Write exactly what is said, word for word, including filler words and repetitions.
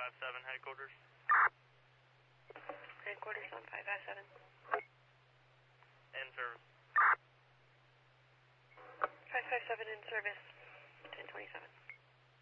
five seven, headquarters. Headquarters on five five seven. In service. five five seven in service, ten twenty-seven.